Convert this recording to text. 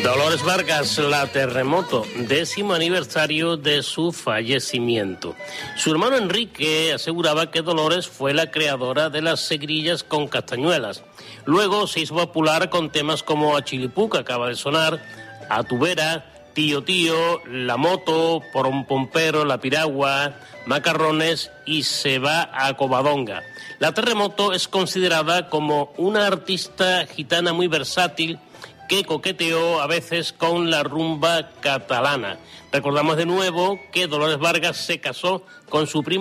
Dolores Vargas, La Terremoto, 10º aniversario de su fallecimiento. Su hermano Enrique aseguraba que Dolores fue la creadora de las segrillas con castañuelas. Luego se hizo popular con temas como A Chilipú, que acaba de sonar, A tu vera, Tío Tío, La Moto, Porón Pompero, La Piragua, Macarrones y Se va a Covadonga. La Terremoto es considerada como una artista gitana muy versátil que coqueteó a veces con la rumba catalana. Recordamos de nuevo que Dolores Vargas se casó con su primo